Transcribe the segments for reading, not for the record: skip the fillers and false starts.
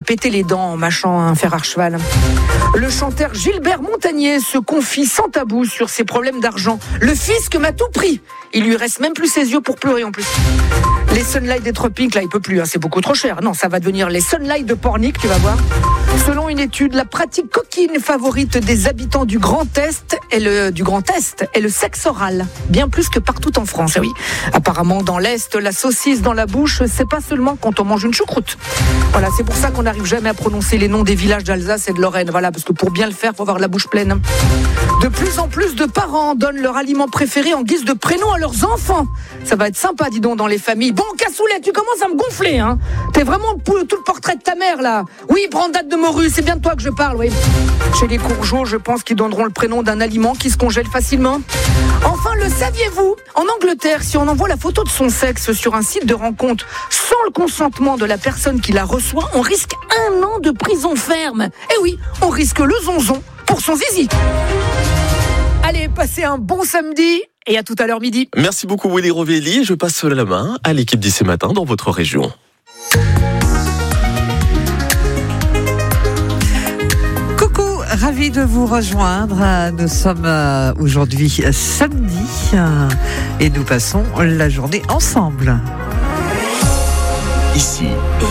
péter les dents en mâchant un fer à cheval. Le chanteur Gilbert Montagnier se confie sans tabou sur ses problèmes d'argent. Le fisc m'a tout pris. Il lui reste même plus ses yeux pour pleurer en plus. Les Sunlight des tropiques, là, il peut plus, c'est beaucoup trop cher. Non, ça va devenir les Sunlight de Pornic, tu vas voir. Selon une étude, la pratique coquine favorite des habitants du Grand Est est le sexe oral. Bien plus que partout en France, oui. Apparemment, dans l'Est, la saucisse dans la bouche, c'est pas seulement quand on mange une choucroute. Voilà, c'est pour ça qu'on n'arrive jamais à prononcer les noms des villages d'Alsace et de Lorraine. Voilà, parce que pour bien le faire, faut avoir la bouche pleine. De plus en plus de parents donnent leur aliment préféré en guise de prénom à leurs enfants. Ça va être sympa, dis donc, dans les familles. Bon, Cassoulet, tu commences à me gonfler, hein. T'es vraiment tout le portrait de ta mère, là. Oui, Brandade de Morue, c'est bien de toi que je parle, oui. Chez les Courgeaux, je pense qu'ils donneront le prénom d'un aliment qui se congèle facilement. Enfin, le saviez-vous ? En Angleterre, si on envoie la photo de son sexe sur un site de rencontre sans le consentement de la personne qui la reçoit, on risque 1 an de prison ferme. Eh oui, on risque le zonzon pour son zizi. Allez, passez un bon samedi et à tout à l'heure midi. Merci beaucoup Willy Rovelli. Je passe la main à l'équipe d'Ici Matin dans votre région. Coucou, ravi de vous rejoindre. Nous sommes aujourd'hui samedi et nous passons la journée ensemble. Ici,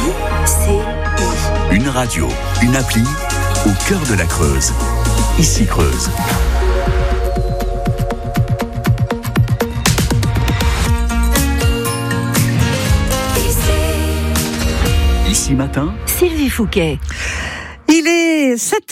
une radio, une appli au cœur de la Creuse. Ici Creuse. Ici Matin, Sylvie Fouquet. Il est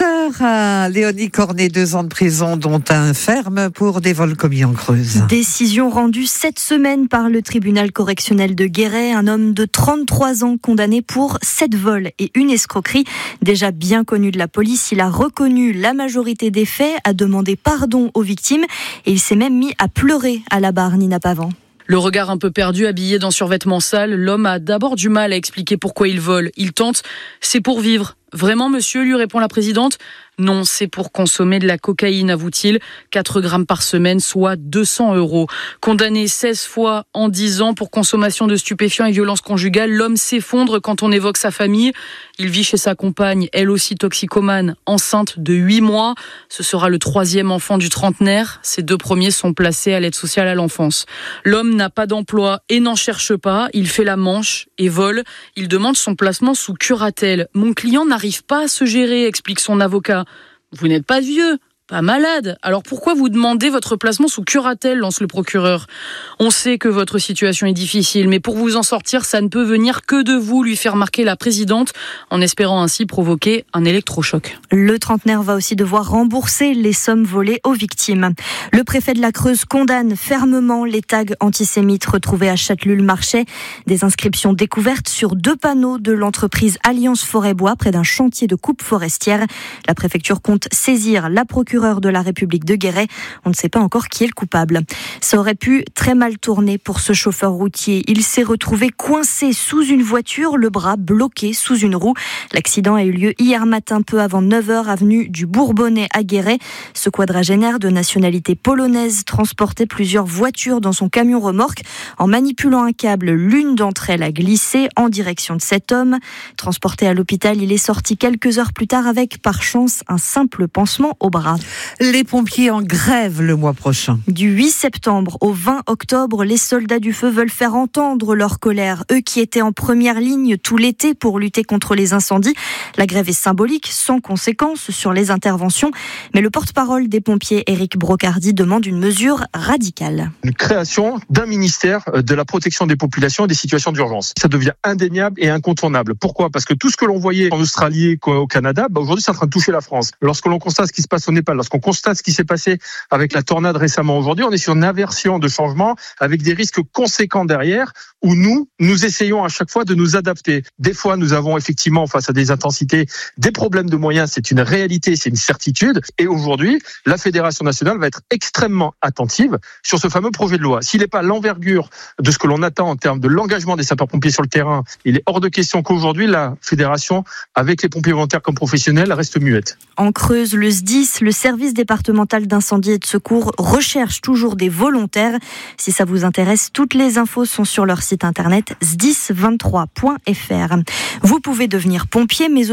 7h. Léonie Cornet, 2 ans de prison, dont un ferme pour des vols commis en Creuse. Décision rendue cette semaine par le tribunal correctionnel de Guéret. Un homme de 33 ans condamné pour 7 vols et une escroquerie. Déjà bien connu de la police, il a reconnu la majorité des faits, a demandé pardon aux victimes et il s'est même mis à pleurer à la barre, Nina Pavant. Le regard un peu perdu, habillé dans survêtement sale, l'homme a d'abord du mal à expliquer pourquoi il vole. Il tente, c'est pour vivre. Vraiment, monsieur, lui répond la présidente. Non, c'est pour consommer de la cocaïne, avoue-t-il. 4 grammes par semaine, soit 200 €. Condamné 16 fois en 10 ans pour consommation de stupéfiants et violences conjugales, l'homme s'effondre quand on évoque sa famille. Il vit chez sa compagne, elle aussi toxicomane, enceinte de 8 mois. Ce sera le 3e enfant du trentenaire. Ses 2 premiers sont placés à l'aide sociale à l'enfance. L'homme n'a pas d'emploi et n'en cherche pas. Il fait la manche et vole. Il demande son placement sous curatelle. Mon client n'arrive pas à se gérer, explique son avocat. Vous n'êtes pas vieux, pas malade. Alors pourquoi vous demandez votre placement sous curatelle, lance le procureur. On sait que votre situation est difficile, mais pour vous en sortir, ça ne peut venir que de vous, lui fait remarquer la présidente, en espérant ainsi provoquer un électrochoc. Le trentenaire va aussi devoir rembourser les sommes volées aux victimes. Le préfet de la Creuse condamne fermement les tags antisémites retrouvés à Châtellul-Marchais. Des inscriptions découvertes sur 2 panneaux de l'entreprise Alliance Forêt-Bois, près d'un chantier de coupe forestière. La préfecture compte saisir la procureur de la République de Guéret. On ne sait pas encore qui est le coupable. Ça aurait pu très mal tourner pour ce chauffeur routier. Il s'est retrouvé coincé sous une voiture, le bras bloqué sous une roue. L'accident a eu lieu hier matin, peu avant 9h, avenue du Bourbonnais à Guéret. Ce quadragénaire de nationalité polonaise transportait plusieurs voitures dans son camion remorque. En manipulant un câble, l'une d'entre elles a glissé en direction de cet homme. Transporté à l'hôpital, il est sorti quelques heures plus tard avec, par chance, un simple pansement au bras. Les pompiers en grève le mois prochain. Du 8 septembre au 20 octobre, les soldats du feu veulent faire entendre leur colère. Eux qui étaient en première ligne tout l'été pour lutter contre les incendies. La grève est symbolique, sans conséquence sur les interventions. Mais le porte-parole des pompiers, Éric Brocardi, demande une mesure radicale. Une création d'un ministère de la protection des populations et des situations d'urgence. Ça devient indéniable et incontournable. Pourquoi ? Parce que tout ce que l'on voyait en Australie, au Canada, aujourd'hui c'est en train de toucher la France. Lorsque l'on constate ce qui se passe au Népal, lorsqu'on constate ce qui s'est passé avec la tornade récemment aujourd'hui, on est sur une inversion de changement avec des risques conséquents derrière où nous essayons à chaque fois de nous adapter. Des fois, nous avons effectivement face à des intensités, des problèmes de moyens, c'est une réalité, c'est une certitude. Et aujourd'hui, la Fédération nationale va être extrêmement attentive sur ce fameux projet de loi. S'il n'est pas l'envergure de ce que l'on attend en termes de l'engagement des sapeurs-pompiers sur le terrain, il est hors de question qu'aujourd'hui, la Fédération, avec les pompiers volontaires comme professionnels, reste muette. En Creuse, le SDIS, le service départemental d'incendie et de secours, recherche toujours des volontaires. Si ça vous intéresse, toutes les infos sont sur leur site internet sdis23.fr. Vous pouvez devenir pompier, mais